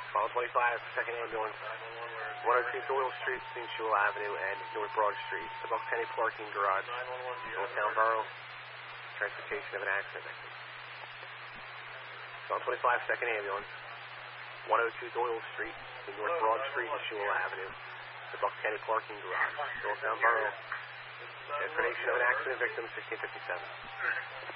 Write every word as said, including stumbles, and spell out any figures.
Call twenty-five, second ambulance. one oh two Doyle Street between Shule Avenue and North Broad Street. The Buck Kenny parking garage. Town Borough. Transportation of an accident victim. Call twenty-five, second ambulance. one oh two Doyle Street between North Broad Street and Shule Avenue. The Buck Kenny parking garage. Town Borough. Transportation of an accident victim, sixteen fifty-seven.